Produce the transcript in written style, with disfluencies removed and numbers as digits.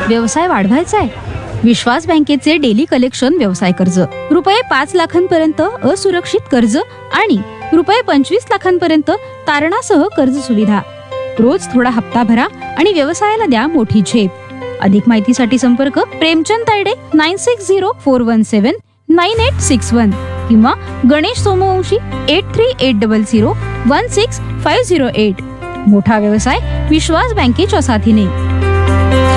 व्यवसाय वाढवायचा आहे? विश्वास बँकेचे डेली कलेक्शन व्यवसाय कर्ज, रुपये 5 लाखांपर्यंत असुरक्षित कर्ज आणि रुपये 25 लाखांपर्यंत तारणासह कर्ज सुविधा. रोज थोडा हप्ता भरा आणि व्यवसायाला द्या मोठी झेप. अधिक माहितीसाठी संपर्क प्रेमचंद तायडे 9604179861 किंवा गणेश सोमवंशी 8380016508. मोठा व्यवसाय विश्वास बँकेच्या साथीने.